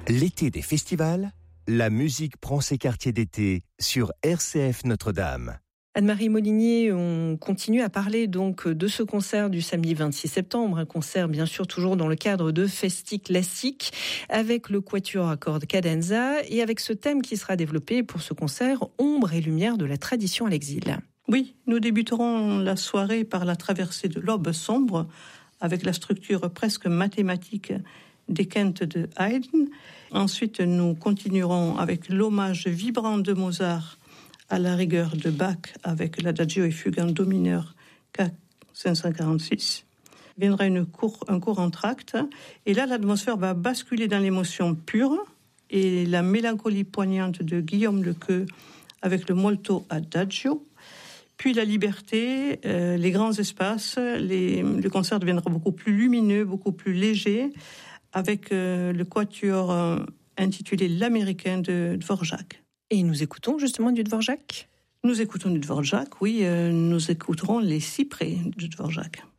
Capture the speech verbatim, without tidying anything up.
L'été des festivals, la musique prend ses quartiers d'été sur R C F Notre-Dame. Anne-Marie Molinier, on continue à parler donc de ce concert du samedi vingt-six septembre, un concert bien sûr toujours dans le cadre de Festi Classique avec le quatuor à cordes Cadenza et avec ce thème qui sera développé pour ce concert, Ombre et lumière de la tradition à l'exil. Oui, nous débuterons la soirée par la traversée de l'aube sombre avec la structure presque mathématique des quintes de Haydn. Ensuite, nous continuerons avec l'hommage vibrant de Mozart à la rigueur de Bach avec l'Adagio et Fugue en do mineur K cinq cent quarante-six. Viendra une cour, un court entracte et là l'atmosphère va basculer dans l'émotion pure et la mélancolie poignante de Guillaume Lequeux avec le molto Adagio. Puis la liberté, euh, les grands espaces, les, le concert deviendra beaucoup plus lumineux, beaucoup plus léger avec euh, le quatuor euh, intitulé L'Américain de Dvorak. Et nous écoutons justement du Dvorak ? Nous écoutons du Dvorak, oui, euh, nous écouterons les cyprès de Dvorak.